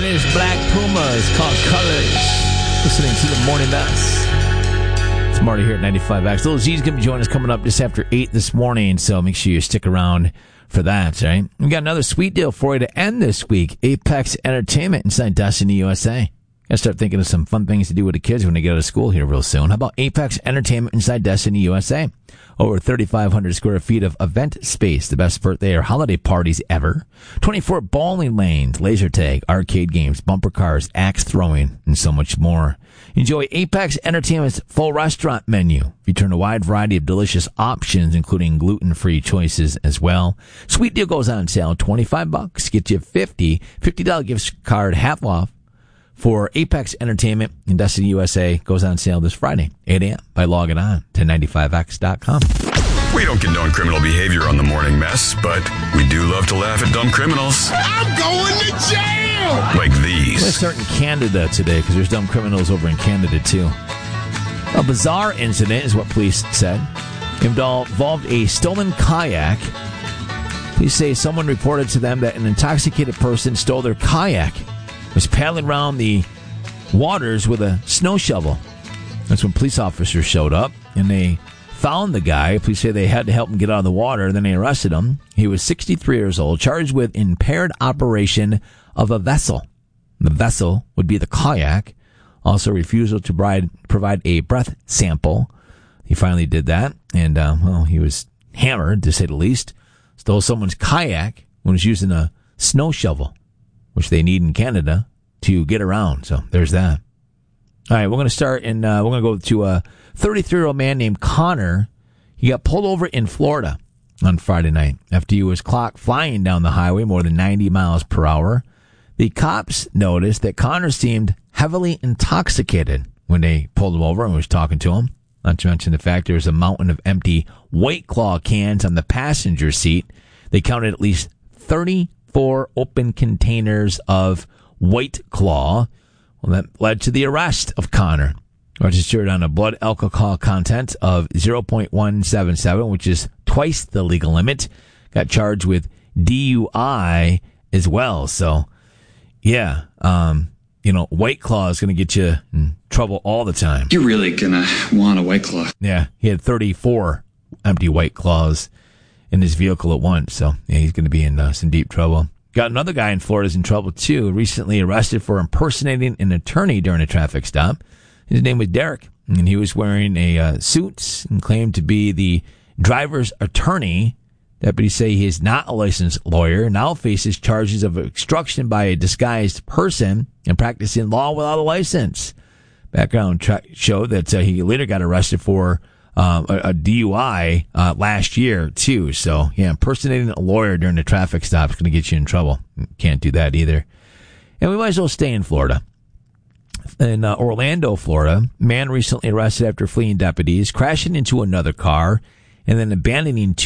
is Black Pumas called Colors. Listening to the Morning Mess. It's Marty here at 95X. Little Z's going to be joining us coming up just after 8 this morning, so make sure you stick around for that, right? We got another sweet deal for you to end this week. Apex Entertainment inside Destiny USA. Got to start thinking of some fun things to do with the kids when they get out of school here real soon. How about Apex Entertainment inside Destiny USA? Over 3,500 square feet of event space. The best birthday or holiday parties ever. 24 bowling lanes, laser tag, arcade games, bumper cars, axe throwing, and so much more. Enjoy Apex Entertainment's full restaurant menu. Featuring a wide variety of delicious options, including gluten-free choices as well. Sweet deal goes on sale. $25. Get you $50 gift card half off for Apex Entertainment in Destiny USA. Goes on sale this Friday, 8 a.m. by logging on to 95x.com. We don't condone criminal behavior on the Morning Mess, but we do love to laugh at dumb criminals. I'm going to jail! Like these. Let's start in Canada today, because there's dumb criminals over in Canada, too. A bizarre incident is what police said. Involved a stolen kayak. Police say someone reported to them that an intoxicated person stole their kayak. Was paddling around the waters with a snow shovel. That's when police officers showed up, and they found the guy. Police say they had to help him get out of the water. Then they arrested him. He was 63 years old, charged with impaired operation of a vessel. The vessel would be the kayak. Also, refusal to provide a breath sample. He finally did that, and he was hammered, to say the least. Stole someone's kayak when he was using a snow shovel, which they need in Canada to get around. So there's that. All right, we're going to start, and we're going to go to a 33-year-old man named Connor. He got pulled over in Florida on Friday night after he was clocked flying down the highway more than 90 miles per hour. The cops noticed that Connor seemed heavily intoxicated when they pulled him over and was talking to him. Not to mention the fact there was a mountain of empty White Claw cans on the passenger seat. They counted at least 34 open containers of White Claw. Well, that led to the arrest of Connor, registered on a blood alcohol content of 0.177, which is twice the legal limit. Got charged with DUI as well. So, yeah, White Claw is going to get you in trouble all the time. You're really going to want a White Claw. Yeah, he had 34 empty White Claws in his vehicle at once. So, yeah, he's going to be in some deep trouble. Got another guy in Florida's in trouble, too, recently arrested for impersonating an attorney during a traffic stop. His name was Derek, and he was wearing a suit and claimed to be the driver's attorney. Deputies say he is not a licensed lawyer, now faces charges of obstruction by a disguised person and practicing law without a license. Background showed that he later got arrested for a DUI last year, too. So, yeah, impersonating a lawyer during a traffic stop is going to get you in trouble. Can't do that either. And we might as well stay in Florida. In Orlando, Florida, man recently arrested after fleeing deputies, crashing into another car, and then abandoning